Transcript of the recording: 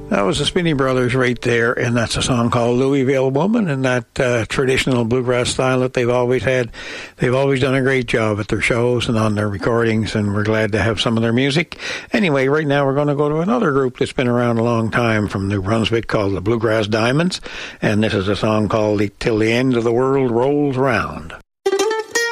That was the Spinney Brothers right there, and that's a song called Louisville Woman, and that traditional bluegrass style that they've always had. They've always done a great job at their shows and on their recordings, and we're glad to have some of their music. Anyway, right now we're going to go to another group that's been around a long time from New Brunswick called the Bluegrass Diamonds, and this is a song called Till the End of the World Rolls Round.